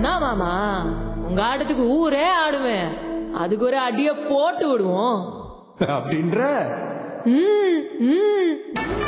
தான் மாமா, உங்க ஆட்டத்துக்கு ஊரே ஆடுவேன். அதுக்கு ஒரு அடிய போட்டு விடுவோம் அப்படின்ற ம், ம்.